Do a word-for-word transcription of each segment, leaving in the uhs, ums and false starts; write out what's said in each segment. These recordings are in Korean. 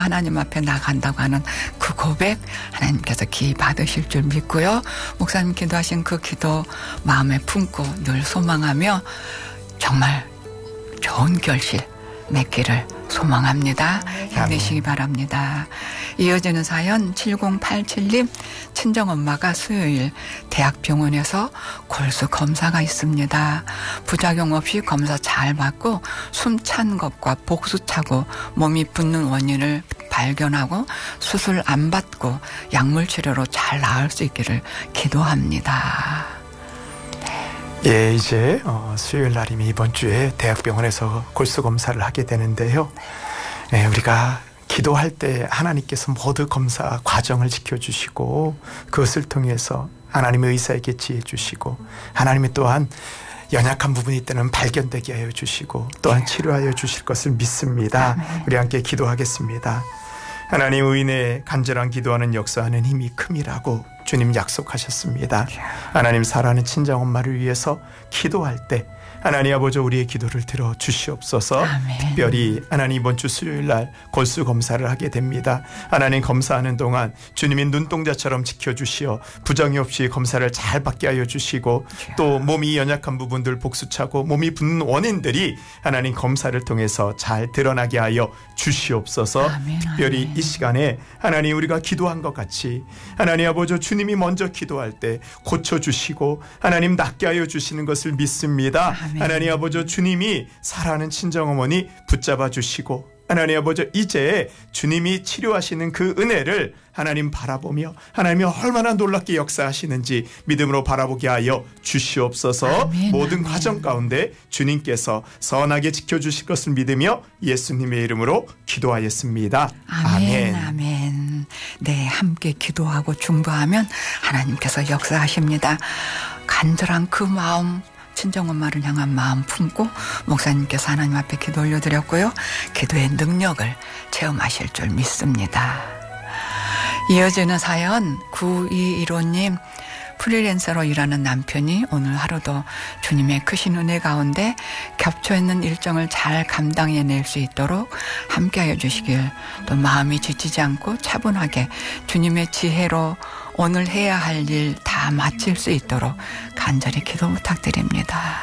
하나님 앞에 나간다고 하는 그 고백 하나님께서 기 받으실 줄 믿고요. 목사님 기도하신 그 기도 마음에 품고 늘 소망하며 정말 좋은 결실 맺기를 소망합니다. 힘내시기 바랍니다. 이어지는 사연 칠공팔칠 님 친정엄마가 수요일 대학병원에서 골수 검사가 있습니다. 부작용 없이 검사 잘 받고 숨 찬 것과 복수 차고 몸이 붓는 원인을 발견하고 수술 안 받고 약물 치료로 잘 나을 수 있기를 기도합니다. 예, 이제 어, 수요일 날이면 이번 주에 대학병원에서 골수 검사를 하게 되는데요. 예, 우리가 기도할 때 하나님께서 모두 검사 과정을 지켜주시고 그것을 통해서 하나님의 의사에게 지혜 주시고 하나님이 또한 연약한 부분이 있다면 발견되게 하여 주시고 또한 치료하여 주실 것을 믿습니다. 우리 함께 기도하겠습니다. 하나님, 의인의 간절한 기도하는 역사하는 힘이 큼이라고 주님 약속하셨습니다. 하나님, 사랑하는 친정엄마를 위해서 기도할 때 하나님 아버지 우리의 기도를 들어 주시옵소서. 아멘. 특별히 하나님 이번 주 수요일 날 골수 검사를 하게 됩니다. 하나님, 검사하는 동안 주님이 눈동자처럼 지켜주시어 부정이 없이 검사를 잘 받게 하여 주시고 또 몸이 연약한 부분들 복수차고 몸이 붓는 원인들이 하나님 검사를 통해서 잘 드러나게 하여 주시옵소서. 아멘, 특별히 아멘. 이 시간에 하나님 우리가 기도한 것 같이 하나님 아버지 주님이 먼저 기도할 때 고쳐주시고 하나님 낫게 하여 주시는 것을 믿습니다. 아멘. 하나님 아버지 주님이 사랑하는 친정어머니 붙잡아 주시고 하나님 아버지 이제 주님이 치료하시는 그 은혜를 하나님 바라보며 하나님이 얼마나 놀랍게 역사하시는지 믿음으로 바라보게 하여 주시옵소서. 아멘, 모든 아멘. 과정 가운데 주님께서 선하게 지켜주실 것을 믿으며 예수님의 이름으로 기도하였습니다. 아멘. 아멘. 아멘. 네, 함께 기도하고 중보하면 하나님께서 역사하십니다. 간절한 그 마음 친정엄마를 향한 마음 품고 목사님께서 하나님 앞에 기도 올려드렸고요. 기도의 능력을 체험하실 줄 믿습니다. 이어지는 사연 구이일오 님 프리랜서로 일하는 남편이 오늘 하루도 주님의 크신 은혜 가운데 겹쳐있는 일정을 잘 감당해낼 수 있도록 함께하여 주시길 또 마음이 지치지 않고 차분하게 주님의 지혜로 오늘 해야 할 일 다 마칠 수 있도록 간절히 기도 부탁드립니다.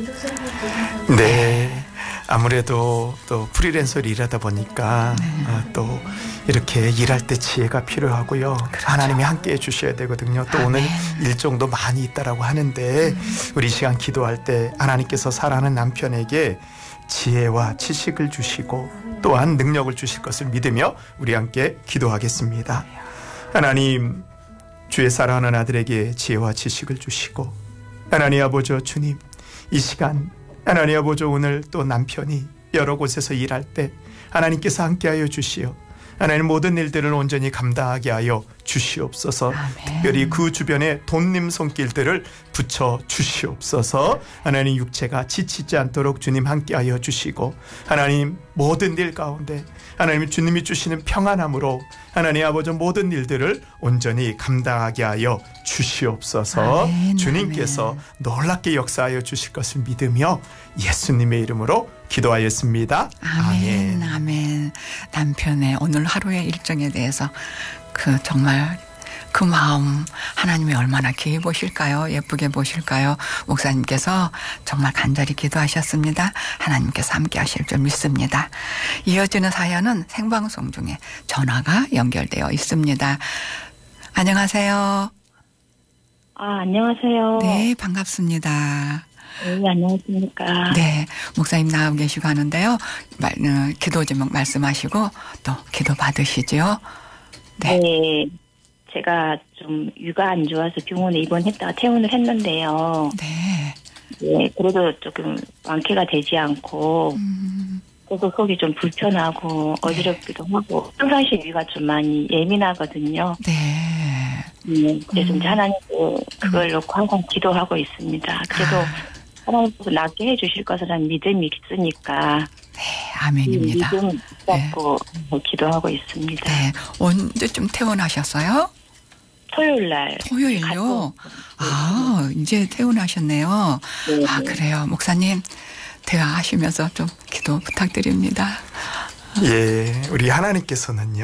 네, 아무래도 또 프리랜서를 일하다 보니까 네. 어, 또 이렇게 일할 때 지혜가 필요하고요. 그렇죠. 하나님이 함께해 주셔야 되거든요. 또 아멘. 오늘 일정도 많이 있다라고 하는데 음. 우리 시간 기도할 때 하나님께서 사랑하는 남편에게 지혜와 지식을 주시고 또한 능력을 주실 것을 믿으며 우리 함께 기도하겠습니다. 하나님, 주의 사랑하는 아들에게 지혜와 지식을 주시고 하나님 아버지 주님, 이 시간 하나님 아버지 오늘 또 남편이 여러 곳에서 일할 때 하나님께서 함께하여 주시어 하나님 모든 일들을 온전히 감당하게 하여 주시옵소서. 아멘. 특별히 그 주변에 돈님 손길들을 붙여 주시옵소서. 하나님 육체가 지치지 않도록 주님 함께하여 주시고 하나님 모든 일 가운데 하나님 주님이 주시는 평안함으로 하나님 아버지 모든 일들을 온전히 감당하게 하여 주시옵소서. 아멘, 주님께서 아멘. 놀랍게 역사하여 주실 것을 믿으며 예수님의 이름으로 기도하였습니다. 아멘. 아멘. 아멘. 남편의 오늘 하루의 일정에 대해서 그 정말 그 마음 하나님이 얼마나 기이 보실까요? 예쁘게 보실까요? 목사님께서 정말 간절히 기도하셨습니다. 하나님께서 함께 하실 줄 믿습니다. 이어지는 사연은 생방송 중에 전화가 연결되어 있습니다. 안녕하세요. 아, 안녕하세요. 네, 반갑습니다. 네, 안녕하십니까. 네, 목사님 나오고 계시고 하는데요. 말, 어, 기도 제목 말씀하시고 또 기도 받으시죠. 네. 네, 제가 좀 위가 안 좋아서 병원에 입원했다가 퇴원을 했는데요. 네. 네, 그래도 조금 완쾌가 되지 않고 음. 그래서 속이 좀 불편하고 어지럽기도 네. 하고 평상시 위가 좀 많이 예민하거든요. 네. 네, 그래서 음. 이제 하나님께 그걸 놓고 항상 기도하고 있습니다. 그래도 아. 하나님께서 낫게 해주실 것이라는 믿음이 있으니까. 네, 아멘입니다. 믿음 갖고 네. 기도하고 있습니다. 네, 언제쯤 퇴원하셨어요? 토요일 날. 토요일요? 아, 이제 퇴원하셨네요. 네. 아, 그래요. 목사님, 대화하시면서 좀 기도 부탁드립니다. 예, 우리 하나님께서는요.